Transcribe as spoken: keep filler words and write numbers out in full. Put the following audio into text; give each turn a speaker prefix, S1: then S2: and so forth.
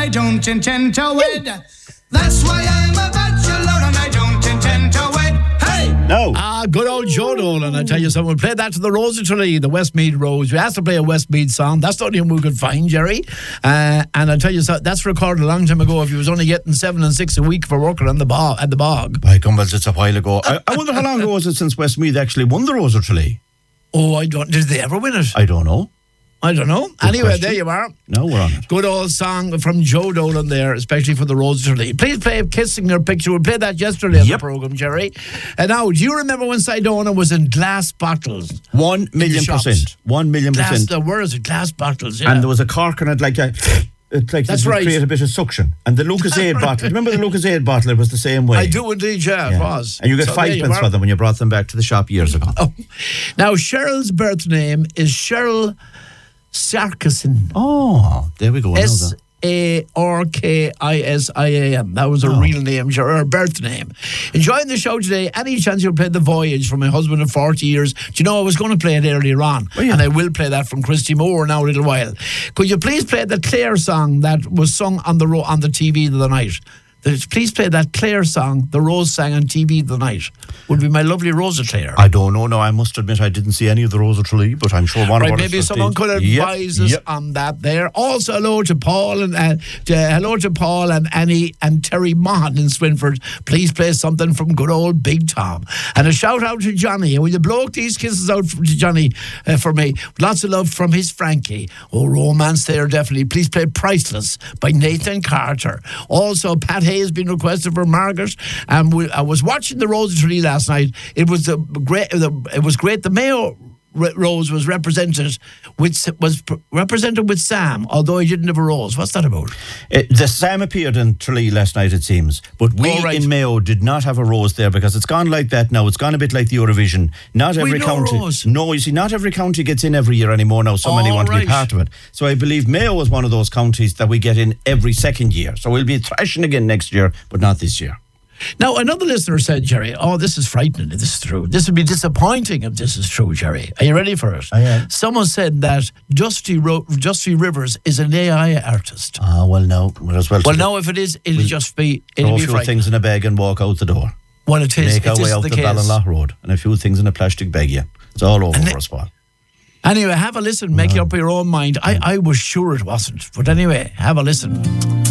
S1: don't intend to wed. That's why I'm a bachelor and I don't intend to wed. Hey!
S2: No.
S3: Ah, good old Joe Dolan. I tell you something. We'll play that to the Rose of Tralee, the Westmead Rose. We asked to play a Westmead song. That's the only one we could find, Jerry. Uh, and I tell you, so, that's recorded a long time ago. If he was only getting seven and six a week for working on the bog, at the bog.
S2: By Gumbels, it's a while ago. I, I wonder how long ago was it since Westmeath actually won the Rose of Tralee?
S3: Oh, I don't. Did they ever win it?
S2: I don't know.
S3: I don't know.
S2: Good
S3: anyway,
S2: question.
S3: there you are.
S2: No, we're on it.
S3: Good old song from Joe Dolan there, especially for the Rose of Tralee. Please play Kissing Your Picture. We played that yesterday on
S2: Yep.
S3: the programme, Jerry. And now, do you remember when Sidona was in glass bottles?
S2: One million
S3: shops.
S2: percent. One million
S3: Glass,
S2: percent.
S3: uh, where is it? Glass bottles, yeah.
S2: And there was a cork in it like a... It's like
S3: That's
S2: this would
S3: right.
S2: create a bit of suction. And the Lucasade bottle, remember the Lucasade bottle? It was the same way.
S3: I do indeed, yeah,
S2: Yeah.
S3: it was.
S2: And you get
S3: So
S2: five
S3: there you
S2: pence
S3: are.
S2: for them when you brought them back to the shop years ago.
S3: Oh. Now, Cheryl's birth name is Cheryl Sarkisian.
S2: Oh, there we go. I know
S3: S
S2: that.
S3: A R K I S I A M. That was her
S2: Oh.
S3: real name, her birth name. Enjoying the show today. Any chance you'll play The Voyage from my husband of forty years? Do you know I was going to play it earlier on?
S2: Oh, yeah.
S3: And I will play that from Christy Moore now a little while. Could you please play the Claire song that was sung on the ro- on the T V the other night? The- Please play that Claire song the Rose sang on T V the other night. Would be my lovely Rosa Claire.
S2: I don't know. No, I must admit I didn't see any of the Rose of Tralee, but I'm sure one
S3: Right,
S2: of our
S3: maybe
S2: listeners
S3: someone
S2: did.
S3: could
S2: Yep,
S3: advise us
S2: yep.
S3: on that there. Also, hello to Paul and uh, to, hello to Paul and Annie and Terry Mahan in Swinford. Please play something from good old Big Tom. And a shout out to Johnny. And will you blow these kisses out to Johnny uh, for me? Lots of love from his Frankie. Oh, romance there, definitely. Please play Priceless by Nathan Carter. Also, Pat Hay has been requested for Margaret. And we, I was watching the Rose of Tralee last night. It was a great. The, it was great. The Mayo r- Rose was represented with was pr- represented with Sam, although he didn't have a rose. What's that about?
S2: Uh, the Sam appeared in Tralee last night, it seems. But we
S3: Oh, right.
S2: in Mayo did not have a rose there because it's gone like that now. It's gone a bit like the Eurovision. Not every
S3: no
S2: county.
S3: rose.
S2: No, you see, not every county gets in every year anymore now. So many
S3: Oh,
S2: want to
S3: right.
S2: be part of it. So I believe Mayo was one of those counties that we get in every second year. So we'll be thrashing again next year, but not this year.
S3: Now, another listener said, Jerry, oh, this is frightening if this is true. This would be disappointing if this is true, Jerry. Are you ready for it?
S2: I am.
S3: Someone said that Dusty, Ro- Dusty Rivers is an A I artist.
S2: Ah, well, no. We're as well.
S3: Well,
S2: to
S3: now, if it is, it'll
S2: We'll
S3: just be,
S2: throw
S3: it'll
S2: a
S3: be
S2: few
S3: frightening.
S2: things in a bag and walk out the door.
S3: Well, it is.
S2: Make
S3: It
S2: our way
S3: is
S2: out
S3: the
S2: the
S3: case.
S2: Ballinlough Road and a few things in a plastic bag, yeah. It's all over
S3: And
S2: for
S3: it-
S2: us, Paul.
S3: Anyway, have a listen. Make up your own mind. I, I was sure it wasn't. But anyway, have a listen.